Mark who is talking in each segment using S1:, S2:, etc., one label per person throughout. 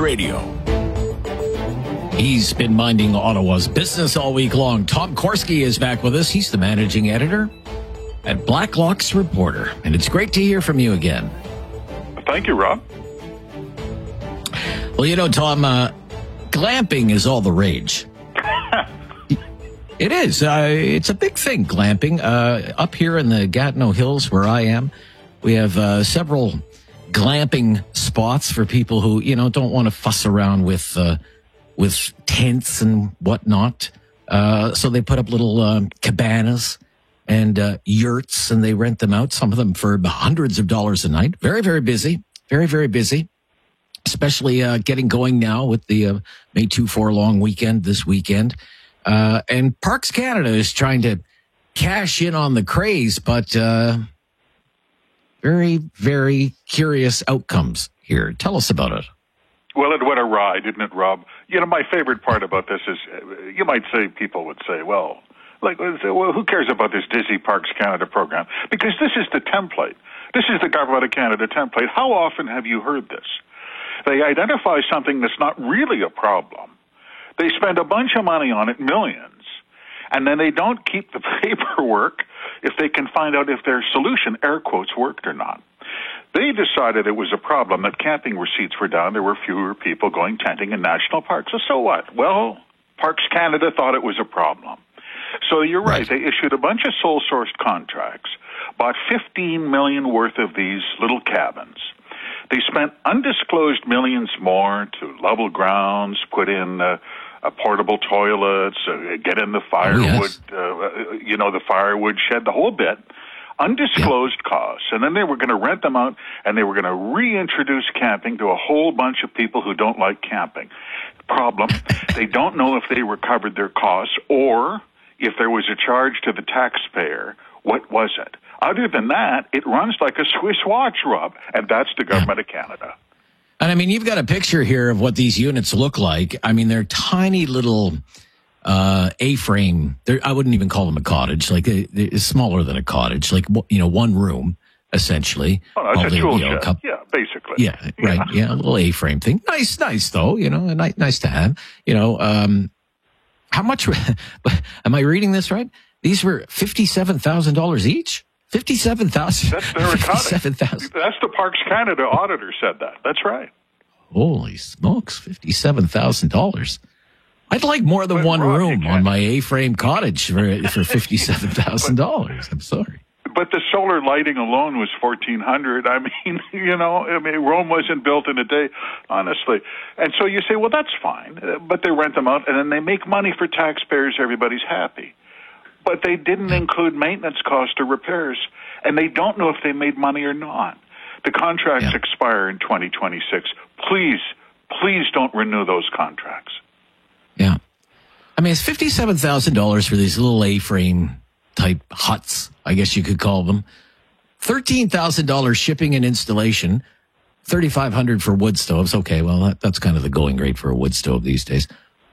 S1: Radio.
S2: He's been minding Ottawa's business all week long. Tom Korski is back with us. He's the managing editor at Blacklock's Reporter. And it's great to hear from you again.
S3: Thank you, Rob.
S2: Well, you know, Tom, glamping is all the rage. It is. It's a big thing, glamping. Up here in the Gatineau Hills where I am, we have several glamping spots for people who, you know, don't want to fuss around with tents and whatnot. So they put up little cabanas and yurts, and they rent them out, some of them for hundreds of dollars a night. Very, very busy. Very, very busy. Especially getting going now with the May 2-4 long weekend this weekend. And Parks Canada is trying to cash in on the craze, but very, very curious outcomes here. Tell us about it.
S3: Well, it went a ride, didn't it, Rob? You know, my favorite part about this is, you might say, people would say, well, who cares about this Disney Parks Canada program? Because this is the template. This is the Government of Canada template. How often have you heard this? They identify something that's not really a problem. They spend a bunch of money on it, millions, and then they don't keep the paperwork if they can find out if their solution, air quotes, worked or not. They decided it was a problem that camping receipts were down. There were fewer people going tenting in national parks. So what? Well, Parks Canada thought it was a problem. So you're right. They issued a bunch of sole-sourced contracts, bought $15 million worth of these little cabins. They spent undisclosed millions more to level grounds, put in portable toilets, get in the firewood, the firewood shed, the whole bit. Undisclosed costs. And then they were going to rent them out, and they were going to reintroduce camping to a whole bunch of people who don't like camping. Problem, they don't know if they recovered their costs or if there was a charge to the taxpayer. What was it? Other than that, it runs like a Swiss watch, Rob, and that's the Government of Canada.
S2: And I mean, you've got a picture here of what these units look like. I mean, they're tiny little A-frame. I wouldn't even call them a cottage. Like they're smaller than a cottage. Like, you know, one room essentially.
S3: Oh, that's a tool shed. Yeah, basically.
S2: Yeah, right. Yeah, a little A-frame thing. Nice though. You know, nice to have. You know, how much? Am I reading this right? These were $57,000 each. 57,000.
S3: That's their accounting. That's the Parks Canada auditor said that. That's right.
S2: Holy smokes, $57,000. I'd like more than one room on my A-frame cottage for $57,000. I'm sorry.
S3: But the solar lighting alone was $1,400. I mean, Rome wasn't built in a day, honestly. And so you say, well, that's fine. But they rent them out, and then they make money for taxpayers. Everybody's happy. But they didn't include maintenance costs or repairs, and they don't know if they made money or not. The contracts expire in 2026. Please don't renew those contracts.
S2: Yeah. I mean, it's $57,000 for these little A-frame type huts, I guess you could call them. $13,000 shipping and installation. $3,500 for wood stoves. Okay, well, that's kind of the going rate for a wood stove these days.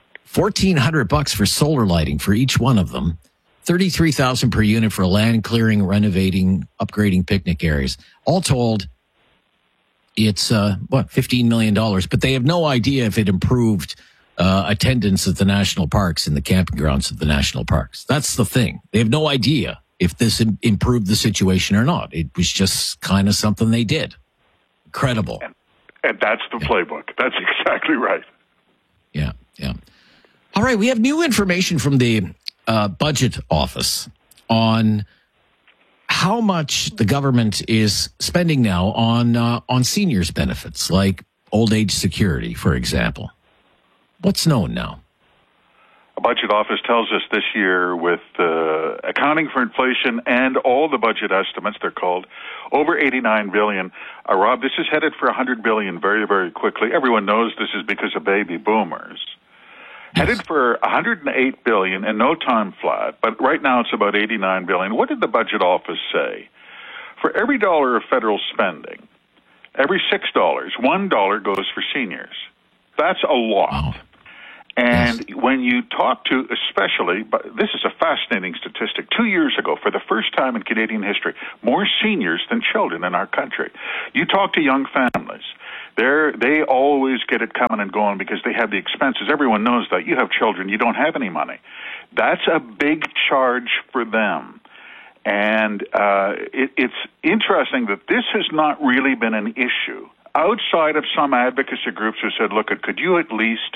S2: $1,400 for solar lighting for each one of them. $33,000 per unit for land clearing, renovating, upgrading picnic areas. All told, it's $15 million. But they have no idea if it improved attendance at the national parks and the camping grounds at the national parks. That's the thing. They have no idea if this improved the situation or not. It was just kind of something they did. Incredible.
S3: And that's the playbook. That's exactly right.
S2: Yeah. All right, we have new information from the budget office on how much the government is spending now on seniors' benefits, like old age security, for example. What's known now?
S3: The budget office tells us this year, with accounting for inflation and all the budget estimates, they're called, over $89 billion. Rob, this is headed for $100 billion very, very quickly. Everyone knows this is because of baby boomers. Yes. Headed for $108 billion in no time flat, but right now it's about $89 billion. What did the budget office say? For every dollar of federal spending, every $6, $1 goes for seniors. That's a lot.
S2: Wow.
S3: And when you talk to, especially, but this is a fascinating statistic, 2 years ago, for the first time in Canadian history, more seniors than children in our country. You talk to young families, They always get it coming and going because they have the expenses. Everyone knows that. You have children, you don't have any money. That's a big charge for them. And it's interesting that this has not really been an issue outside of some advocacy groups who said, look, could you at least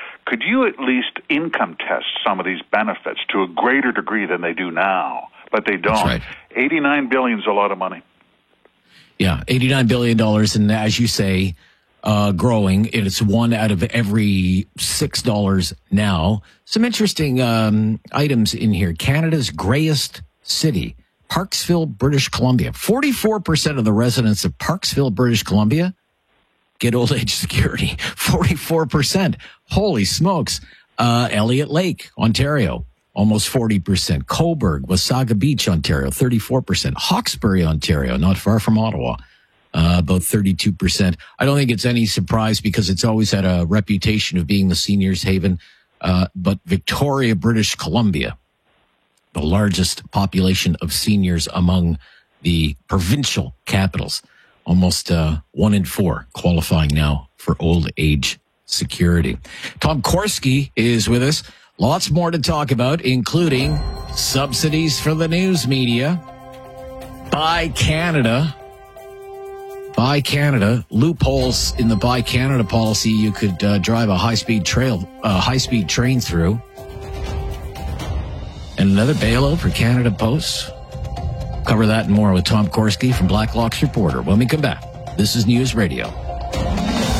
S3: income test some of these benefits to a greater degree than they do now? But they don't.
S2: That's right.
S3: $89 billion is a lot of money.
S2: Yeah, $89 billion. And as you say, growing. It's one out of every $6 now. Some interesting items in here. Canada's grayest city, Parksville, British Columbia. 44% of the residents of Parksville, British Columbia get old age security. 44%. Holy smokes. Elliott Lake, Ontario, almost 40%. Cobourg, Wasaga Beach, Ontario, 34%. Hawkesbury, Ontario, not far from Ottawa, about 32%. I don't think it's any surprise because it's always had a reputation of being the seniors' haven. But Victoria, British Columbia, the largest population of seniors among the provincial capitals. Almost 1 in 4 qualifying now for old age security. Tom Korski is with us. Lots more to talk about, including subsidies for the news media. Buy Canada. Buy Canada. Loopholes in the Buy Canada policy. You could drive a high-speed train through. And another bailout for Canada Post. Cover that and more with Tom Korski from Blacklock's Reporter when we come back. This is News Radio